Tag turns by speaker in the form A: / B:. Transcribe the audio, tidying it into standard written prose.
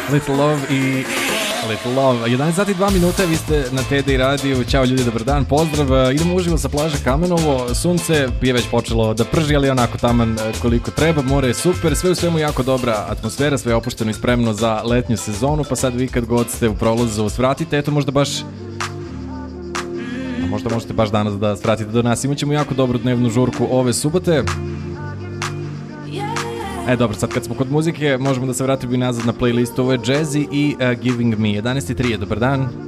A: Little Love i Little Love. 11 sati 2 minute, vi ste na TD radiju. Ćao ljudi, dobar dan, pozdrav. Idemo uživo sa plaže Kamenovo. Sunce je već počelo da prži, ali onako taman koliko treba. More je super, sve u svemu jako dobra atmosfera, sve je opušteno i spremno za letnju sezonu, pa sad vi kad god ste u prolazu svratite, eto možda baš možda možete baš danas da svratite do nas. Imaćemo jako dobru dnevnu žurku ove subote. Dobro, sad kad smo kod muzike, možemo da se vratimo i nazad na playlistu. Ovo je Jazzy i Giving Me. 11.03, dobar dan.